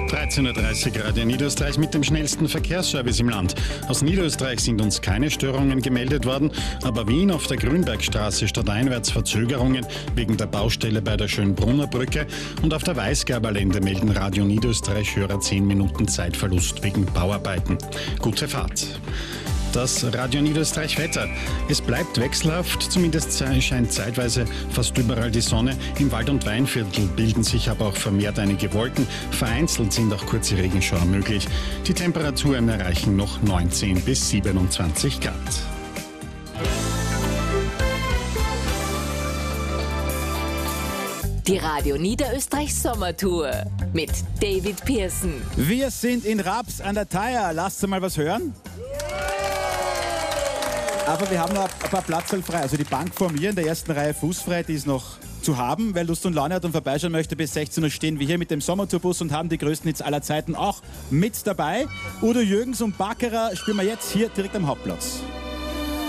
13:30 Uhr Radio Niederösterreich mit dem schnellsten Verkehrsservice im Land. Aus Niederösterreich sind uns keine Störungen gemeldet worden, aber Wien auf der Grünbergstraße stadteinwärts Verzögerungen wegen der Baustelle bei der Schönbrunner Brücke und auf der Weißgerberlände melden Radio Niederösterreich Hörer 10 Minuten Zeitverlust wegen Bauarbeiten. Gute Fahrt. Das Radio Niederösterreich Wetter. Es bleibt wechselhaft, zumindest scheint zeitweise fast überall die Sonne. Im Wald- und Weinviertel bilden sich aber auch vermehrt einige Wolken. Vereinzelt sind auch kurze Regenschauer möglich. Die Temperaturen erreichen noch 19 bis 27 Grad. Die Radio Niederösterreich Sommertour mit David Pearson. Wir sind in Raps an der Thaya. Lasst mal was hören. Aber wir haben noch ein paar Platzl frei. Also die Bank vor mir in der ersten Reihe fußfrei, die ist noch zu haben. Wer Lust und Laune hat und vorbeischauen möchte, bis 16 Uhr stehen wir hier mit dem Sommertourbus und haben die größten Hits aller Zeiten auch mit dabei. Udo Jürgens und Baccarat spielen wir jetzt hier direkt am Hauptplatz.